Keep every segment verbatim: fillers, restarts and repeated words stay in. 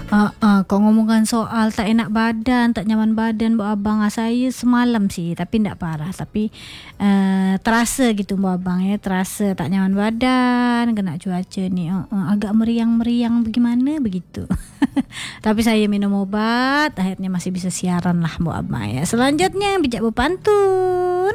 Uh, uh, kau ngomongkan soal tak enak badan, tak nyaman badan buat abang, ah, saya semalam sih tapi tak parah, tapi uh, terasa gitu buat abang ya, terasa tak nyaman badan, kena cuaca ni uh, uh, agak meriang-meriang bagaimana begitu. Tapi saya minum obat, akhirnya masih bisa siaran lah buat abang ya. Selanjutnya bijak berpantun.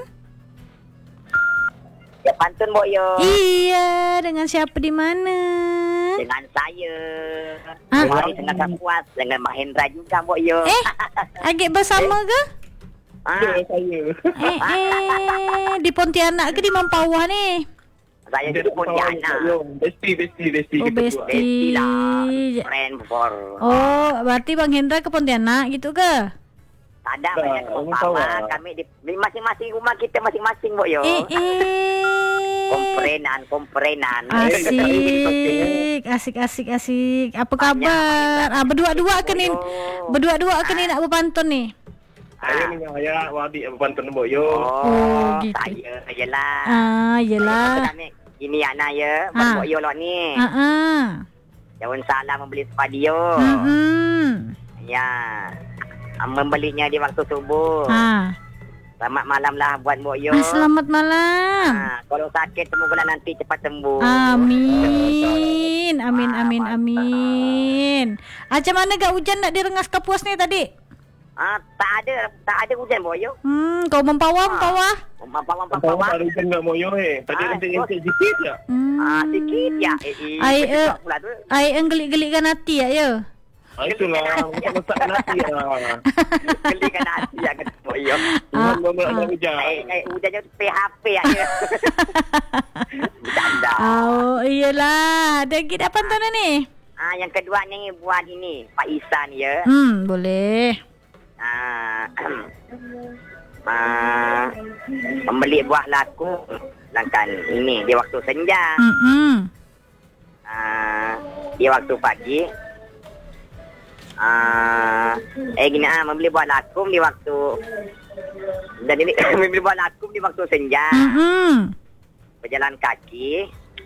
Ya pantun Mbok Yo. Iya, dengan siapa di mana? Dengan saya. Ah. Hari tengah puas dengan Mahendra juga Mbok Yo. Eh, agak bersama ke? Ah, saya. Eh, eh, di Pontianak ke di Mempawah ni? saya di Pontianak. Besti, besti, besti. Oh, kita besti. buat. Besti lah. Friend for. Oh, berarti Bang Hendra ke Pontianak gitu ke? Tak ada Tak, banyak orang sama. tahu. Kami di, di masing-masing rumah kita masing-masing Mbok Yo. Eh, eh. Komprenan, komprenan. Asik, asik, asik, asik. Apa kabar? Ah, berdua-dua ke ni? Berdua-dua ke ni nak berpantun ni? Saya ni saya wadik apa pantun Mbok Yo. Oh, Oh, gitu. saya yelah. Ah, yelah. Ini anak ya, Ah. Mbok Yo lot ni. Ah, ah. Jangan salah membeli spadio. Hmm. Ya. Ah, membelinya di waktu subuh. Ah. Selamat malam lah buat Mbok Yo. Ah, selamat malam. Ah, kalau sakit semoga nanti cepat sembuh. Amin. Amin, amin, amin. Macam mana gak hujan nak direngas kapuas ni tadi? Ah, tak ada, tak ada hujan Mbok Yo. Hmm, kau Mempawah, Mempawah? Mampak-mampak Tahu bawah. ada hujan enggak Mbok Yo eh. Tadi Ah, rentik-rentik sikit je. Hmm. Ah, sikit ya. Eh, eh, Ai, eh. betul pula tu. Ai enggelik-gelikkan hati ya, ya. Ah, itulah. Masak nasi lah. Gelikan hati ya kata Mbok Yo. Tuhan mau nak hujan. Eh, eh, hujannya P H P aja. Bercanda. Oh, iyalah. Dan kita pantun ni. Ah, yang kedua ni buat ini Pak Isan ya. Hmm, boleh. Ah, ah, membeli buah laku sedangkan ini di waktu senja. Hmm. Ah, di waktu pagi. Ah, eh gini ah membeli buah lakum di waktu dan ini membeli buah lakum di waktu senja. Hmm. Berjalan kaki.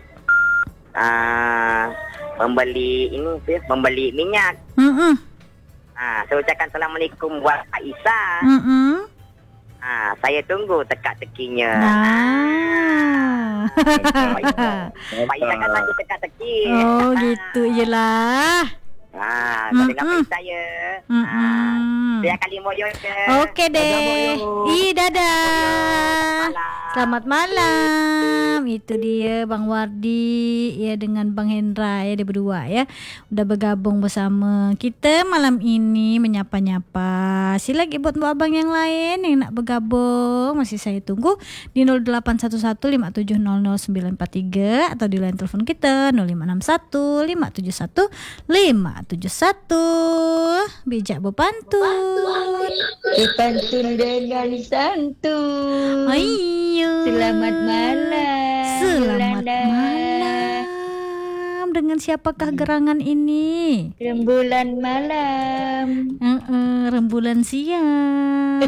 Ah, membeli ini tu, membeli minyak. Hmm. Ah, saya ucapkan assalamualaikum buat Pak Isa. Hmm. Ah, saya tunggu teka-tekinya. Ah. Pak Isa kan lagi teka-teki. Oh, gitu iyalah. Ah, Mm-mm. dengan Pak saya. Ah, Hmm. dia kali mau yo. Okey deh. Ih, dadah. Selamat malam. Itu dia Bang Wardi ya dengan Bang Hendra ya, dia berdua ya. Udah bergabung bersama kita malam ini menyapa-nyapa. Sila lagi buat mbak abang yang lain yang nak bergabung, masih saya tunggu di nol lapan satu satu lima tujuh nol nol sembilan empat tiga atau di line telepon kita nol lima enam satu lima tujuh satu lima tujuh satu. Bijak berpantun. Berpantun dengan santun. Ayo. Selamat malam. Selamat Yolanda. malam. Dengan siapakah gerangan ini? Rembulan malam. Uh-uh, rembulan siang.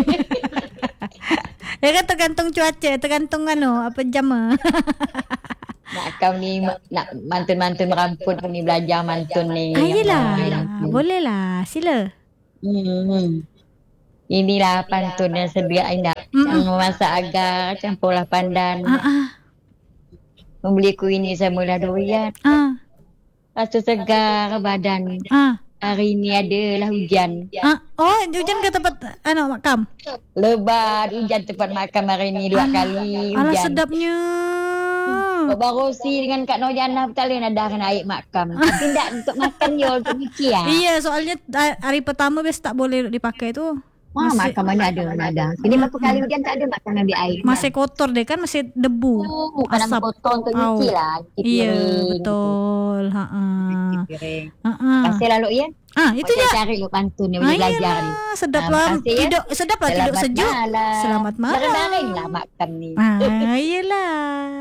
Ya kan tergantung cuaca, tergantung anu apa jam. Nak kau ni ma- nak mantun-mantun meramput ni, belajar mantun ni. Ayolah, Hmm. boleh lah, sila. Hmm. Inilah pantun yang sedia indah. Yang memasak agar campurlah pandan. Ah ah Membeli kuini semula durian. ah Rasa segar badan. ah. Hari ini adalah hujan. ah. Oh, hujan ke tempat anu makam? Lebat hujan tempat makan hari ini dua kali Alah hujan. sedapnya. Baru si dengan Kak Nurjana tak boleh nak kena air makam. Tapi tak untuk makan je untuk mikir. Iya, soalnya ah, hari pertama biasa tak boleh dipakai tu. Wah, Masih- makan mana ada, mana ada. Sini berapa kali hujan tak ada makan ambil air. Masih kotor deh kan, masih debu. Oh, bukan asap. ambil potong untuk Au. nyuci lah. Cuci Iya, piring. betul. Ha ah. Cuci piring. Ha ah. Kasih lalu ya. Ah, itu Saya je. cari lu pantun ni boleh belajar ni. Ayolah, sedap Ah, lah. makasih ya. Tidur, sedap lah tidur Selamat sejuk. malam. Selamat malam. Bareng-bareng lah makan ni. Ah, iyalah.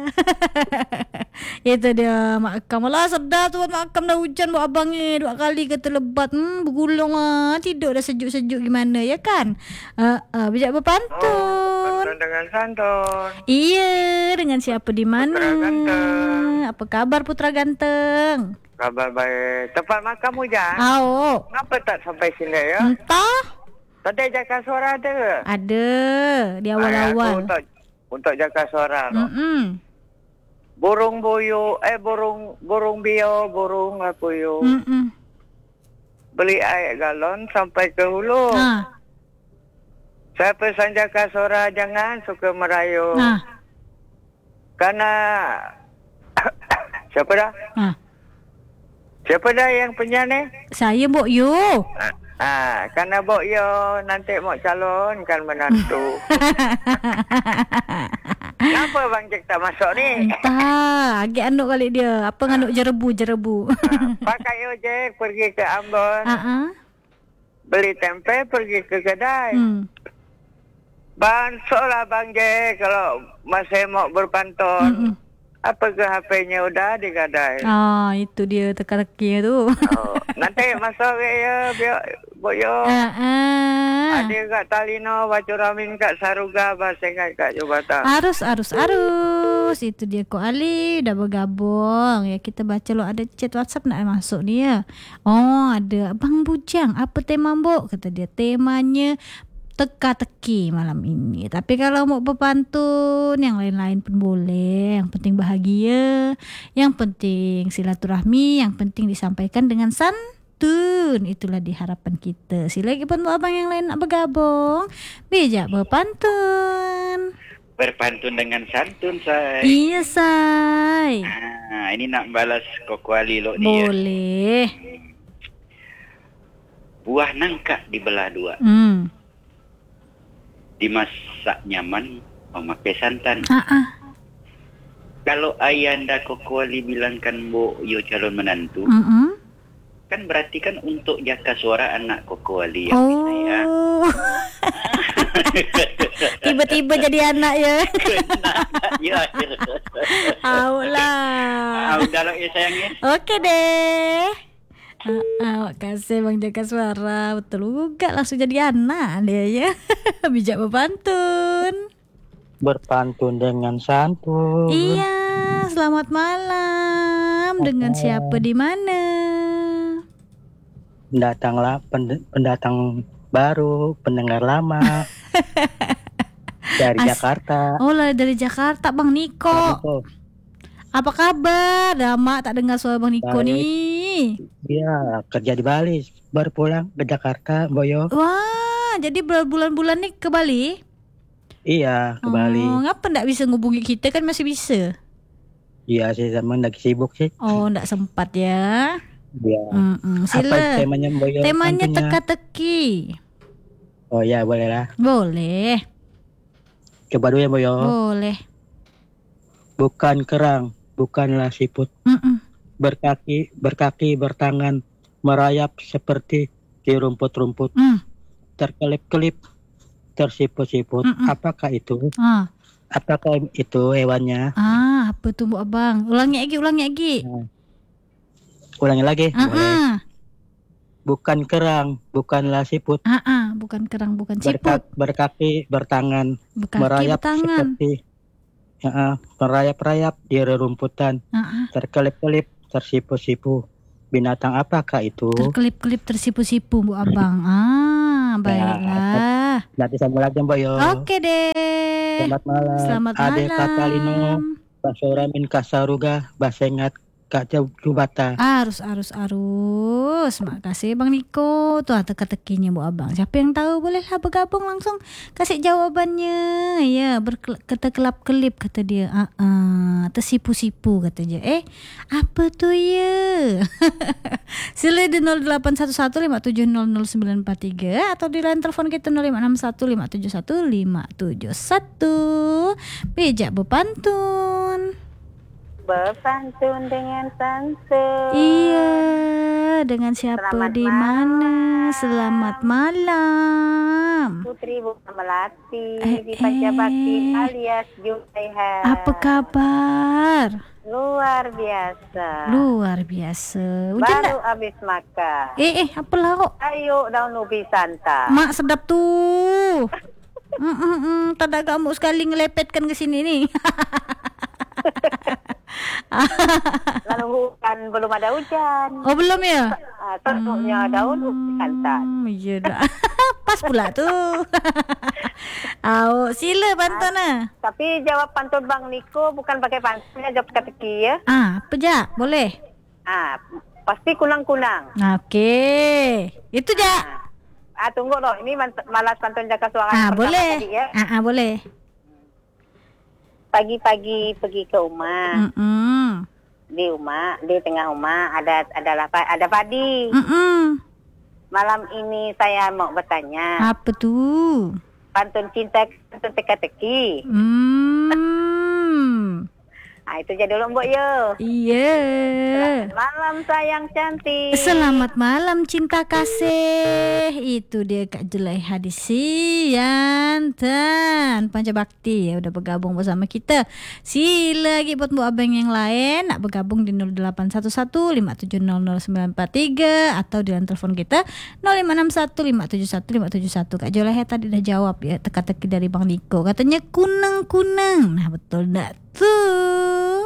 Itu dia makam lah, sedap tu buat makam dah hujan buat abang ni dua kali kata lebat. Hmm, bergulung lah. Tidur dah sejuk-sejuk gimana ya kan? Ah, uh, uh, bijak berpantun. Berpantun dengan santun. Iya, dengan siapa di mana? Putra ganteng. Apa kabar putra ganteng? Kabar baik. Tempat makan Ujang. Ao, Kenapa tak sampai sini ya? entah. Tadi jaga suara ada ke? Ada di Ay, aku awal-awal. untuk untuk jaga suara loh. Mm-mm. Burung boyo, eh burung burung bio, burung apa yo. Mm-mm. Beli air galon sampai ke hulu. Nah, Saya pesan jaga suara jangan suka merayu. nah, Karena siapa dah? nah. Siapa dah yang penyanyi? Saya Bok Yu. Ah, ah, karena Bok Yo nanti mau calon kan menantu. Kenapa Bang Jack tak masuk ni? Entah, agak anuk kali dia. Apa nganuk jerebu-jerebu. Ah, pakai ojek pergi ke Ambon. Ha-ha. Beli tempe pergi ke kedai. Hmm. Bansok lah Bang Jack kalau masih mau berpantun. Mm-mm. Apa ke H P-nya udah di kedai? Ah, itu dia teka-teki tu. Oh, nanti masuk ke ya, biar Bok Yo. Ah, ah. Ada kat Talino, Batu Ramin kat Saruga, Basengat kat Jabatan. Arus, arus, arus. Itu dia Ko Ali dah bergabung. Ya, kita baca lo ada chat WhatsApp nak masuk ni ya. Oh, ada Abang Bujang. Apa tema Mbok? Kata dia temanya teka-teki malam ini. Tapi kalau mau berpantun yang lain-lain pun boleh. Yang penting bahagia, yang penting silaturahmi, yang penting disampaikan dengan santun. Itulah diharapan kita. Sila lagi pun abang yang lain nak bergabung. Bijak berpantun. Berpantun dengan santun, say. Iya, say. Ah, ini nak balas Kokuali lo ni. Ya. Boleh. Buah nangka dibelah dua. Hmm. Dimasak nyaman memakai santan. Ah, ah. Kalau ayanda Kokuali bilangkan Bo Yo calon menantu, Mm-mm. kan berarti kan untuk jaka suara anak Kokuali yang ya. saya. Oh. Tiba-tiba jadi anak ya. Ya. Awak lah. Ah, udah lah ya sayangnya. Okey deh. Ah, awak kasih Bang Jaga Suara. Betul juga langsung jadi anak dia ya. Bijak berpantun. Berpantun dengan santun. Iya, selamat malam. Dengan siapa di mana? Pendatang pen, pendatang baru, pendengar lama. Dari As- Jakarta. Oh, lah dari Jakarta Bang Niko. Assalamualaikum. Apa kabar? Lama tak dengar suara Bang Niko Baik. ni. Iya, kerja di Bali. Baru pulang ke Jakarta, Boyo. Wah, jadi berbulan-bulan ni ke Bali? Iya, ke Bali. Oh, ngapa tak bisa ngubungi kita kan masih bisa? Iya, sih zaman lagi sibuk sih. Oh, tak sempat ya. Iya. Mm-mm, Apa sila. temanya, Boyo? Temanya Pantunnya? teka-teki. Oh ya, boleh lah. Boleh. Coba dulu ya, Boyo. Boleh. Bukan kerang, bukanlah siput. Mm-mm. Berkaki, berkaki, bertangan, merayap seperti di rumput-rumput. Mm. Terkelip-kelip, tersiput-siput. Mm-mm. Apakah itu? Ah. Apakah itu hewannya? ah, apa tu Bu Abang? Ulangi lagi, ulangi lagi. Ulangi lagi. Ah, Boleh. ah. Bukan kerang, bukanlah siput. Ah, ah, bukan kerang, bukan siput. Berka- berkaki, bertangan, Berkaki merayap bertangan. seperti Ya, ah, merayap-rayap di rerumputan. Ah, ah. Terkelip-kelip, tersipu-sipu. Binatang apakah itu? Terkelip-kelip tersipu-sipu Bu Abang. Ah, baiklah. Nanti sambung lagi, Mbak Yo. Oke deh. Selamat malam. Selamat Ade malam. Katalino, Basora Min Kasaruga, Basengat Kak Jubata. Arus, arus, arus. Makasih Bang Niko. Tuh teka-tekinya Bu Abang. Siapa yang tahu bolehlah bergabung langsung kasih jawabannya. Ya, berkelap-kelip kata dia. Ah, uh-uh. Tersipu-sipu kata dia. Eh, apa tu ya? Sila di nol delapan satu satu lima tujuh nol nol sembilan empat tiga atau di line telepon kita nol lima enam satu lima tujuh satu lima tujuh satu. Bijak berpantun. Berpantun dengan santun. Iya, dengan siapa Selamat di malam. mana? Selamat malam. Putri Bukan Melati Eh, di Pajabakti eh. alias Julaiha. Apa kabar? Luar biasa. Luar biasa. Hujan Baru tak? habis makan. Eh, eh, apalah kok? Ayo daun ubi santa. Mak sedap tuh. Mm, mm, mm. Tak ada gamuk sekali ngelepetkan ke sini ni. Lalu hujan belum ada hujan. Oh, belum ya? Ah, Teruknya daun kantan. Hmm, ya dah. Pas pula tu. Au, sila pantun ah. Tapi jawab pantun Bang Niko bukan pakai pantunnya, jawab teka-teki ya. Ah, apa jak? Boleh. Ah, pasti kunang-kunang. Okey. Itu jak. Ah, tunggu loh. Ini mant- malas pantun jaga suara Ah, pertama boleh. tadi ya. Ah, ah, boleh. Pagi-pagi pergi ke rumah. Mm-mm. Di rumah, di tengah rumah ada ada apa? Ada padi. Mm-mm. Malam ini saya mau bertanya. Apa tu? Pantun cinta, pantun teka-teki. Hmm. Ah, itu jadi dulu Mbok yo. Iya. Malam sayang cantik. Selamat malam cinta kasih. Itu dia Kak Julaiha di Siantan Panca Bakti ya, udah bergabung bersama kita. Sila lagi buat Bu Abang yang lain nak bergabung di nol delapan satu satu lima tujuh nol nol sembilan empat tiga atau dengan telepon kita nol lima enam satu lima tujuh satu lima tujuh satu. Kak Julaiha tadi dah jawab ya, teka-teki dari Bang Niko. Katanya kunang-kunang. Nah, betul tak tu?